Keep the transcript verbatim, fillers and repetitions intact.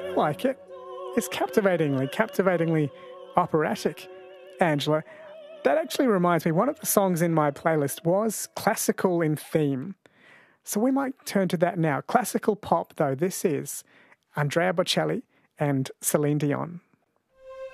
I like it. It's captivatingly, captivatingly operatic, Angela. That actually reminds me, one of the songs in my playlist was classical in theme. So we might turn to that now. Classical pop, though, this is Andrea Bocelli and Celine Dion.